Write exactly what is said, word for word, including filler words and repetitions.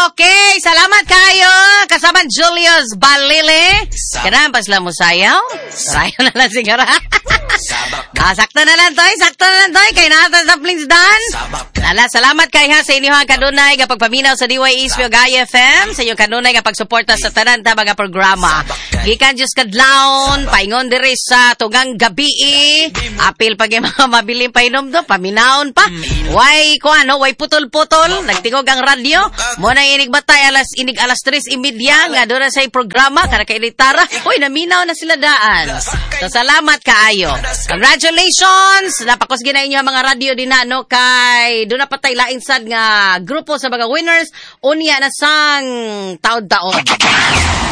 Okay, salamat kayo. Kasama Julius Balile. Kanang pasla mo sayaw? Sayaw na lang sigara. Ah, sakto na lang toy, sakto na lang toy. Kay natin sa Plingsdan. Ala, salamat kay ha sa inyong kanunay kapag paminaw sa D Y East Gaya F M. Sa inyong kanunay kapag suporta sa tanan ta mga programa. Gikan just kadlawon, paingon diri sa tugang gabi. Apil pag yung mga mabiling painom do, paminawon pa. Way ko ano, way putol-putol. Nagtingog ang radyo. Muna inig batay alas inig alas tres imidya nga doon na sa programa kana kay Litara. Uy, naminaw na sila daan. So salamat kaayo. Congratulations! Napakos gina inyo ang mga radio din na no kay doon na patay laing sad nga grupo sa mga winners unya na sang taod-taon.